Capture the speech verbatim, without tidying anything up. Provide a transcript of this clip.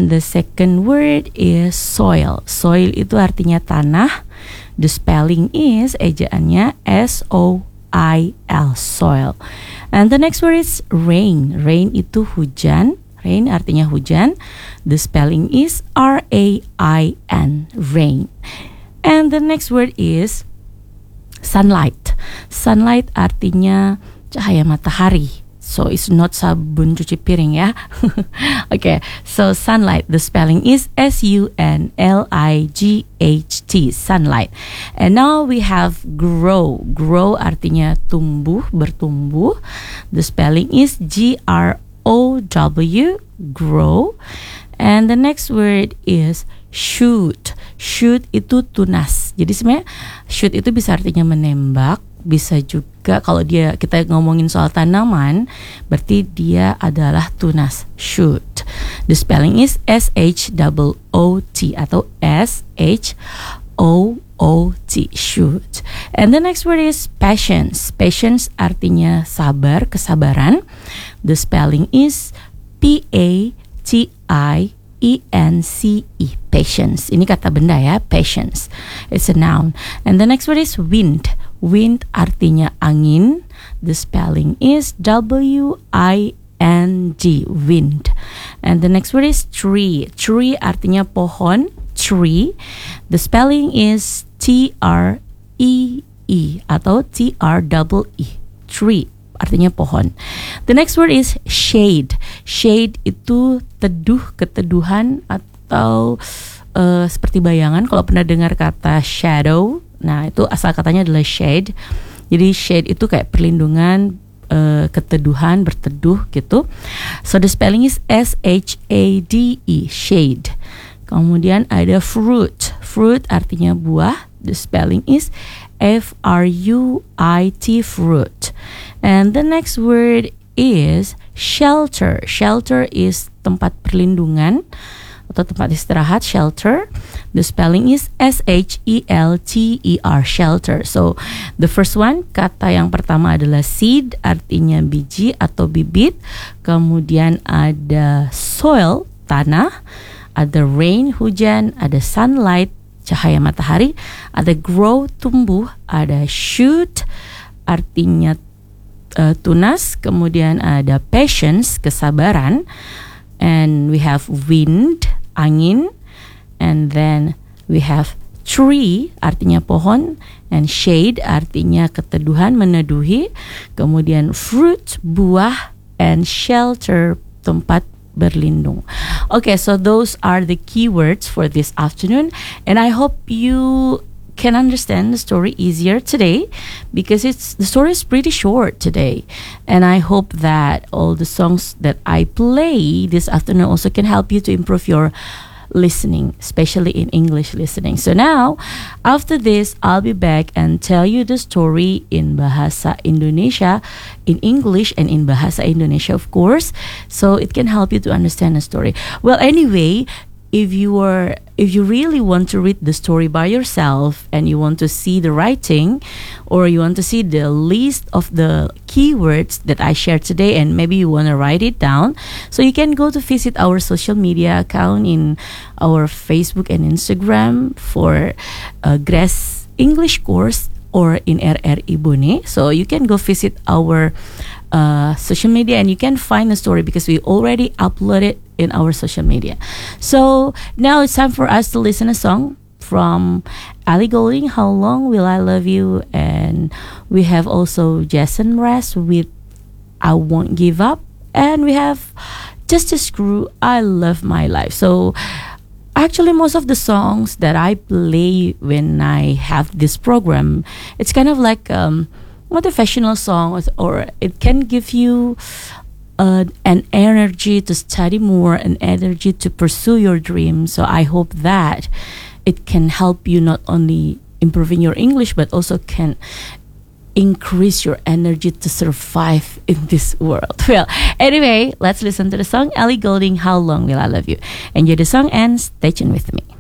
And the second word is soil. Soil itu artinya tanah. The spelling is, ejaannya S O I L, soil. And the next word is rain. Rain itu hujan. Rain artinya hujan. The spelling is R A I N, rain. And the next word is sunlight. Sunlight artinya cahaya matahari. So it's not sabun cuci piring ya. Okay, so sunlight, the spelling is S U N L I G H T, sunlight. And now we have grow. Grow artinya tumbuh, bertumbuh. The spelling is G R O W, grow. And the next word is shoot. Shoot itu tunas. Jadi sebenarnya shoot itu bisa artinya menembak. Bisa juga kalau dia kita ngomongin soal tanaman, berarti dia adalah tunas, shoot. The spelling is S H O O T atau S H O O T, shoot. And the next word is patience. Patience artinya sabar, kesabaran. The spelling is P A T I E N C E, patience. Ini kata benda ya, patience. It's a noun. And the next word is wind. Wind artinya angin. The spelling is W I N D, wind. And the next word is tree. Tree artinya pohon, tree. The spelling is T R E E atau T R E E, tree artinya pohon. The next word is shade. Shade itu teduh, keteduhan atau uh, seperti bayangan. Kalau pernah dengar kata shadow, nah itu asal katanya adalah shade. Jadi shade itu kayak perlindungan, uh, keteduhan, berteduh gitu. So the spelling is S H A D E, shade. Kemudian ada fruit. Fruit artinya buah. The spelling is F R U I T, fruit. And the next word is shelter. Shelter is tempat perlindungan atau tempat istirahat, shelter. The spelling is S H E L T E R, shelter. So the first one, kata yang pertama adalah seed, artinya biji atau bibit. Kemudian ada soil, tanah. Ada rain, hujan. Ada sunlight, cahaya matahari. Ada grow, tumbuh. Ada shoot, artinya uh, tunas. Kemudian ada patience, kesabaran. And we have wind, angin. And then we have tree, artinya pohon. And shade, artinya keteduhan, meneduhi. Kemudian fruit, buah. And shelter, tempat berlindung. Okay, so those are the keywords for this afternoon. And I hope you can understand the story easier today, because it's the story is pretty short today. And I hope that all the songs that I play this afternoon also can help you to improve your listening, especially in English listening. So now, after this, I'll be back and tell you the story in Bahasa Indonesia, in English, and in Bahasa Indonesia, of course, so it can help you to understand the story. Well, anyway, if you are if you really want to read the story by yourself and you want to see the writing, or you want to see the list of the keywords that I shared today, and maybe you want to write it down, so you can go to visit our social media account in our Facebook and Instagram for uh, Grace English course, or in R R I Bone. So you can go visit our uh, social media and you can find the story, because we already uploaded in our social media. So now it's time for us to listen a song from Ellie Goulding, How Long Will I Love You? And we have also Jason Mraz with I Won't Give Up. And we have Justice Crew, I Love My Life. So actually, most of the songs that I play when I have this program, it's kind of like um, motivational songs, or it can give you uh, an energy to study more, an energy to pursue your dreams. So I hope that it can help you not only improving your English, but also can increase your energy to survive in this world. Well, anyway, let's listen to the song Ellie Goulding, How Long Will I Love You? Enjoy the song and stay tuned with me.